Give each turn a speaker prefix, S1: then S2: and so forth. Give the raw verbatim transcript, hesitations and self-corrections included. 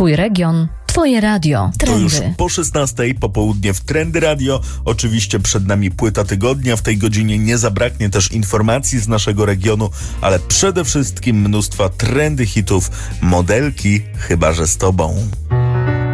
S1: Twój region, Twoje radio. Trendy.
S2: To już po szesnastej, popołudnie w Trendy Radio. Oczywiście przed nami płyta tygodnia. W tej godzinie nie zabraknie też informacji z naszego regionu, ale przede wszystkim mnóstwa trendy hitów. Modelki, chyba że z tobą.